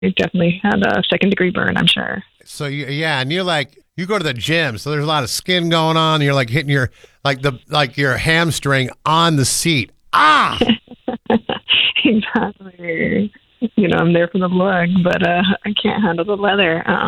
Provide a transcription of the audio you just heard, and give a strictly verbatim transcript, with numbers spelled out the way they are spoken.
it definitely had a second degree burn, I'm sure. So you, yeah, and you're like, you go to the gym, so there's a lot of skin going on. And you're like hitting your like the like your hamstring on the seat. Ah, exactly. You know, I'm there for the look, but uh, I can't handle the leather. Uh